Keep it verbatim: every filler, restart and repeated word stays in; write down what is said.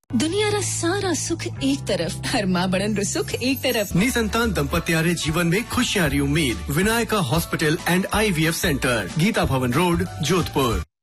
दुनिया रा सारा सुख एक तरफ हर माँ बड़न रो सुख एक तरफ निसंतान दंपत्यारे जीवन में खुशियां री उम्मीद Vinayaka hospital and IVF centre Geeta भवन रोड जोधपुर।